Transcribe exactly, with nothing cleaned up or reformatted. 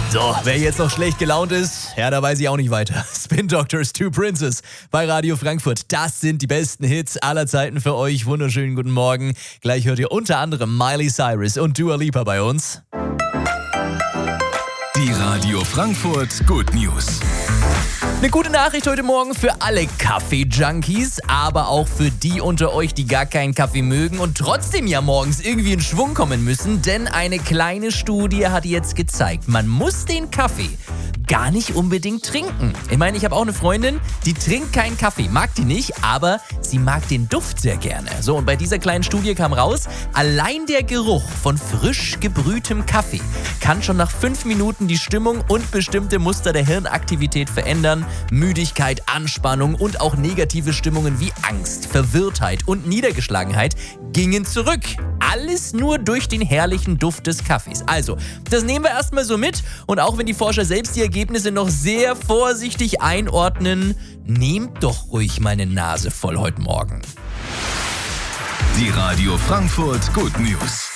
So, wer jetzt noch schlecht gelaunt ist, ja, da weiß ich auch nicht weiter. Spin Doctors, Two Princes bei Radio Frankfurt. Das sind die besten Hits aller Zeiten für euch. Wunderschönen guten Morgen. Gleich hört ihr unter anderem Miley Cyrus und Dua Lipa bei uns. Die Radio Frankfurt Good News. Eine gute Nachricht heute Morgen für alle Kaffee-Junkies, aber auch für die unter euch, die gar keinen Kaffee mögen und trotzdem ja morgens irgendwie in Schwung kommen müssen, denn eine kleine Studie hat jetzt gezeigt, man muss den Kaffee gar nicht unbedingt trinken. Ich meine, ich habe auch eine Freundin, die trinkt keinen Kaffee, mag die nicht, aber sie mag den Duft sehr gerne. So, und bei dieser kleinen Studie kam raus, allein der Geruch von frisch gebrühtem Kaffee kann schon nach fünf Minuten die Stimmung und bestimmte Muster der Hirnaktivität verändern. Müdigkeit, Anspannung und auch negative Stimmungen wie Angst, Verwirrtheit und Niedergeschlagenheit gingen zurück. Alles nur durch den herrlichen Duft des Kaffees. Also, das nehmen wir erstmal so mit. Und auch wenn die Forscher selbst die Ergebnisse noch sehr vorsichtig einordnen, nehmt doch ruhig meine Nase voll heute Morgen. Die Radio Frankfurt Good News.